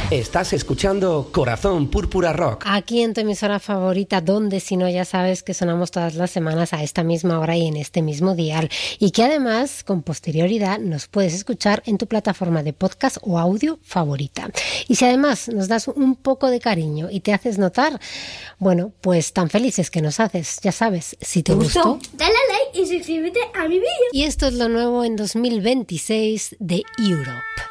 Estás escuchando Corazón Púrpura Rock. Aquí en tu emisora favorita, donde si no ya sabes que sonamos todas las semanas a esta misma hora y en este mismo dial. Y que además, con posterioridad, nos puedes escuchar en tu plataforma de podcast o audio favorita. Y si además nos das un poco de cariño y te haces notar, bueno, pues tan felices que nos haces. Ya sabes, si te gustó, dale a like y suscríbete a mi vídeo. Y esto es lo nuevo en 2026 de Europe.